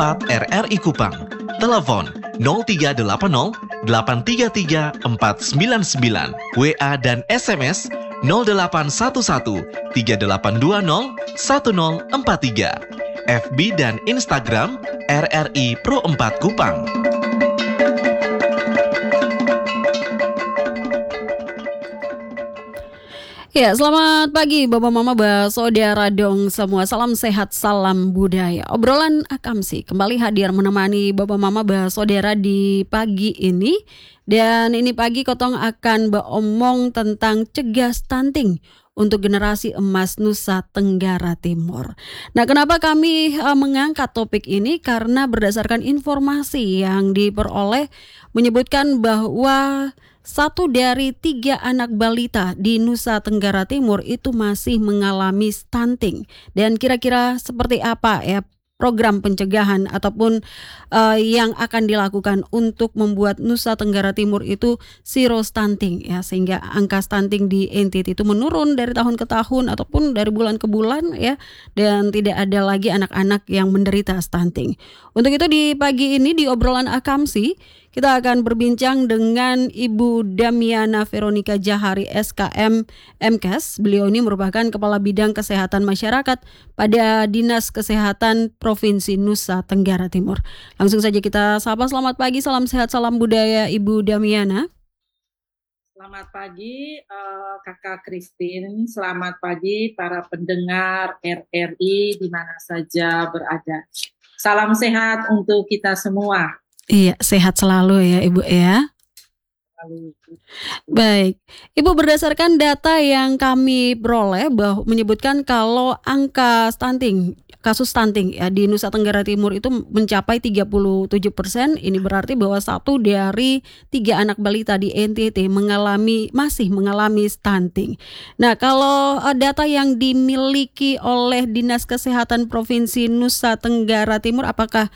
WhatsApp RRI Kupang. Telepon 0380 833 499, WA dan SMS 0811 3820 1043, FB dan Instagram RRI Pro 4 Kupang. Ya, selamat pagi Bapak Mama, Saudara dong semua. Salam sehat, salam budaya. Obrolan Akamsi kembali hadir menemani Bapak Mama, Saudara di pagi ini. Dan ini pagi Kotong akan beromong tentang cegah stunting untuk generasi emas Nusa Tenggara Timur. Nah, kenapa kami mengangkat topik ini? Karena berdasarkan informasi yang diperoleh menyebutkan bahwa 1 dari 3 anak balita di Nusa Tenggara Timur itu masih mengalami stunting. Dan kira-kira seperti apa ya program pencegahan ataupun yang akan dilakukan untuk membuat Nusa Tenggara Timur itu zero stunting ya, sehingga angka stunting di NTT itu menurun dari tahun ke tahun ataupun dari bulan ke bulan ya, dan tidak ada lagi anak-anak yang menderita stunting. Untuk itu di pagi ini di obrolan Akamsi kita akan berbincang dengan Ibu Damiana Veronica Jahari SKM MKes. Beliau ini merupakan Kepala Bidang Kesehatan Masyarakat pada Dinas Kesehatan Provinsi Nusa Tenggara Timur. Langsung saja kita sapa. Selamat pagi, salam sehat, salam budaya Ibu Damiana. Selamat pagi Kakak Christine, selamat pagi para pendengar RRI di mana saja berada. Salam sehat untuk kita semua. Iya, sehat selalu ya Ibu ya. Baik, Ibu, berdasarkan data yang kami peroleh bahwa menyebutkan kalau angka stunting, kasus stunting ya di Nusa Tenggara Timur itu mencapai 37%. Ini berarti bahwa 1 dari 3 anak balita di NTT masih mengalami stunting. Nah, kalau data yang dimiliki oleh Dinas Kesehatan Provinsi Nusa Tenggara Timur, apakah